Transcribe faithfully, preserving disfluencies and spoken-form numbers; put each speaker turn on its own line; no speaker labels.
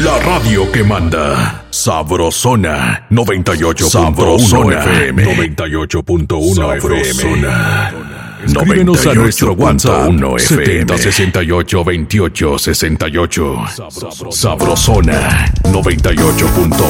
La radio que manda. Sabrosona noventa y ocho punto uno F M. noventa y ocho punto uno F M. Escríbenos a nuestro WhatsApp setenta sesenta y ocho veintiocho sesenta y ocho. Sabrosona noventa y ocho punto